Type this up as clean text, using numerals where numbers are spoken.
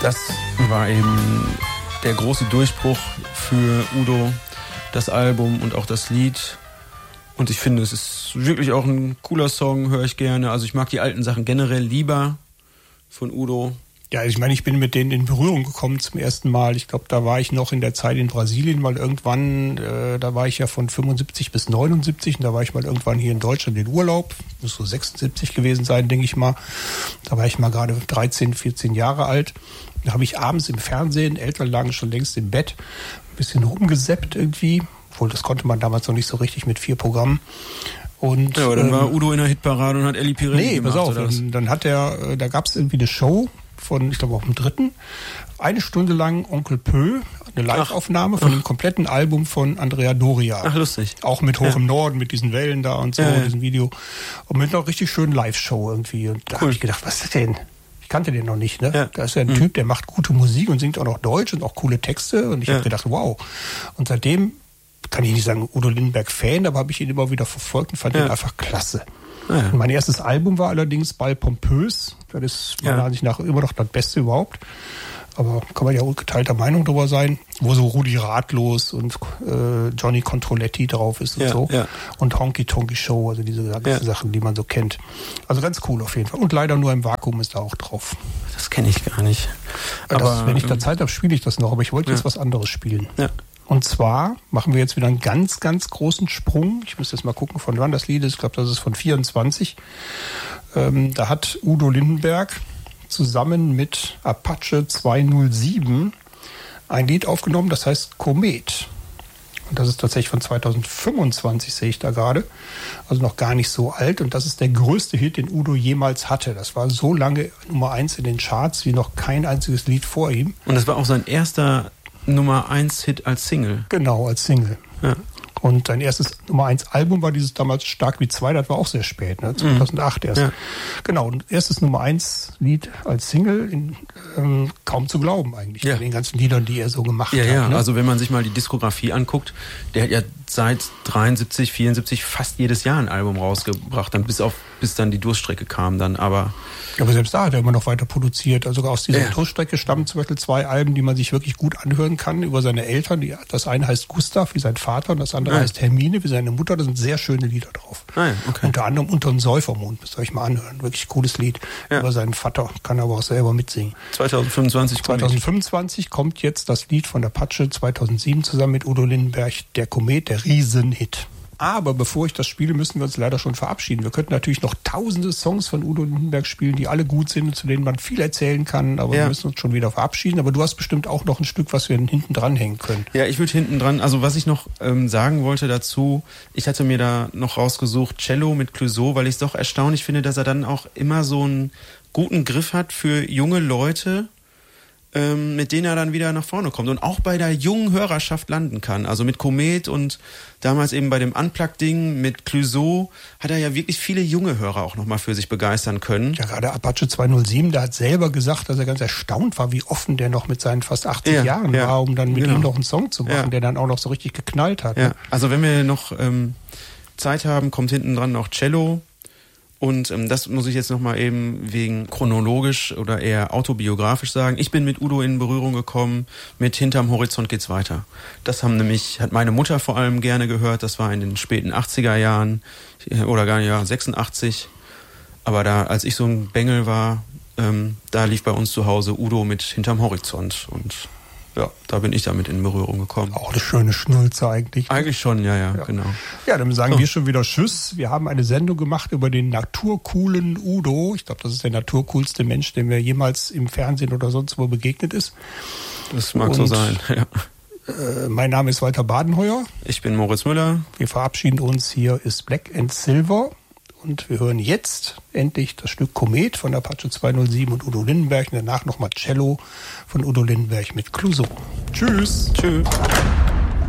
Das war eben der große Durchbruch für Udo, das Album und auch das Lied. Und ich finde, es ist wirklich auch ein cooler Song, höre ich gerne. Also ich mag die alten Sachen generell lieber von Udo. Ja, ich meine, ich bin mit denen in Berührung gekommen zum ersten Mal. Ich glaube, da war ich noch in der Zeit in Brasilien, weil irgendwann, da war ich ja von 75 bis 79 und da war ich mal irgendwann hier in Deutschland in Urlaub. Muss so 76 gewesen sein, denke ich mal. Da war ich mal gerade 13, 14 Jahre alt. Da habe ich abends im Fernsehen, Eltern lagen schon längst im Bett, ein bisschen rumgesappt irgendwie. Obwohl, das konnte man damals noch nicht so richtig mit 4 Programmen. Und, ja, aber dann war Udo in der Hitparade und hat Elli Pirelli gemacht. Nee, pass auf, dann hat da gab es irgendwie eine Show von, ich glaube auch dem 3. 1 Stunde lang Onkel Pö, eine Live-Aufnahme von dem kompletten Album von Andrea Doria. Ach, lustig. Auch mit Hoch im Norden, mit diesen Wellen da und so, diesem Video. Und mit einer richtig schönen Live-Show irgendwie. Und da habe ich gedacht, was ist das denn? Ich kannte den noch nicht, ne? Ja. Da ist ja ein Typ, der macht gute Musik und singt auch noch Deutsch und auch coole Texte. Und ich habe gedacht, wow. Und seitdem kann ich nicht sagen Udo Lindenberg-Fan, aber habe ich ihn immer wieder verfolgt und fand ihn einfach klasse. Ja. Mein erstes Album war allerdings Ball pompös. Das ist meiner Ansicht nach immer noch das Beste überhaupt. Aber kann man ja geteilter Meinung drüber sein, wo so Rudi Ratlos und Johnny Controletti drauf ist und so. Ja. Und Honky Tonky Show, also diese Sachen, die man so kennt. Also ganz cool auf jeden Fall. Und leider nur im Vakuum ist da auch drauf. Das kenne ich gar nicht. Aber wenn ich da Zeit habe, spiele ich das noch. Aber ich wollte jetzt was anderes spielen. Ja. Und zwar machen wir jetzt wieder einen ganz, ganz großen Sprung. Ich muss jetzt mal gucken, von wann das Lied ist. Ich glaube, das ist von 24. Da hat Udo Lindenberg zusammen mit Apache 207 ein Lied aufgenommen, das heißt Komet. Und das ist tatsächlich von 2025, sehe ich da gerade. Also noch gar nicht so alt. Und das ist der größte Hit, den Udo jemals hatte. Das war so lange Nummer 1 in den Charts wie noch kein einziges Lied vor ihm. Und das war auch sein erster Nummer 1 Hit als Single. Genau, als Single. Ja. Und sein erstes Nummer 1 Album war dieses damals Stark wie 2, das war auch sehr spät, ne? 2008 erst. Ja. Genau, und erstes Nummer 1 Lied als Single, kaum zu glauben eigentlich, bei den ganzen Liedern, die er so gemacht hat. Ja, ne? Also wenn man sich mal die Diskografie anguckt, der hat ja seit 73, 74 fast jedes Jahr ein Album rausgebracht, dann bis dann die Durststrecke kam dann, aber selbst da hat er immer noch weiter produziert. Also aus dieser Durststrecke stammen zum Beispiel 2 Alben, die man sich wirklich gut anhören kann, über seine Eltern. Das eine heißt Gustav, wie sein Vater, und das andere heißt Hermine, wie seine Mutter. Da sind sehr schöne Lieder drauf. Unter anderem Unter dem Säufermond, müsst ihr euch mal anhören. Wirklich cooles Lied über seinen Vater, kann aber auch selber mitsingen. 2025 kommt jetzt das Lied von Apache 2007 zusammen mit Udo Lindenberg, Der Komet, der Riesenhit. Aber bevor ich das spiele, müssen wir uns leider schon verabschieden. Wir könnten natürlich noch tausende Songs von Udo Lindenberg spielen, die alle gut sind und zu denen man viel erzählen kann. Aber wir müssen uns schon wieder verabschieden. Aber du hast bestimmt auch noch ein Stück, was wir hinten dran hängen können. Ja, ich würde hinten dran, also was ich noch sagen wollte dazu, ich hatte mir da noch rausgesucht, Cello mit Clouseau, weil ich es doch erstaunlich finde, dass er dann auch immer so einen guten Griff hat für junge Leute, mit denen er dann wieder nach vorne kommt und auch bei der jungen Hörerschaft landen kann. Also mit Komet und damals eben bei dem Unplugged-Ding mit Clouseau hat er ja wirklich viele junge Hörer auch nochmal für sich begeistern können. Ja, gerade Apache 207, der hat selber gesagt, dass er ganz erstaunt war, wie offen der noch mit seinen fast 80 Jahren war, um dann mit ihm noch einen Song zu machen, der dann auch noch so richtig geknallt hat. Ja. Ne? Also wenn wir noch Zeit haben, kommt hinten dran noch Cello. Und das muss ich jetzt nochmal eben wegen chronologisch oder eher autobiografisch sagen. Ich bin mit Udo in Berührung gekommen mit Hinterm Horizont geht's weiter. Das hat meine Mutter vor allem gerne gehört. Das war in den späten 80er Jahren oder gar nicht, 86. Aber da, als ich so ein Bengel war, da lief bei uns zu Hause Udo mit Hinterm Horizont. Und ja, da bin ich damit in Berührung gekommen. Auch eine schöne Schnulze eigentlich. Eigentlich schon, ja, genau. Ja, dann sagen wir schon wieder Tschüss. Wir haben eine Sendung gemacht über den naturcoolen Udo. Ich glaube, das ist der naturcoolste Mensch, dem mir jemals im Fernsehen oder sonst wo begegnet ist. Das mag so sein, ja. Mein Name ist Walter Badenheuer. Ich bin Moritz Müller. Wir verabschieden uns. Hier ist Black and Silver. Und wir hören jetzt endlich das Stück Komet von Apache 207 und Udo Lindenberg. Und danach nochmal Cello von Udo Lindenberg mit Clouseau. Tschüss. Tschüss.